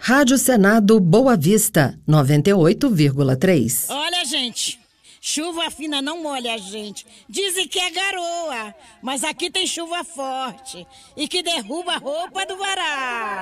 Rádio Senado Boa Vista, 98,3. Olha, gente, chuva fina não molha a gente. Dizem que é garoa, mas aqui tem chuva forte e que derruba a roupa do varal.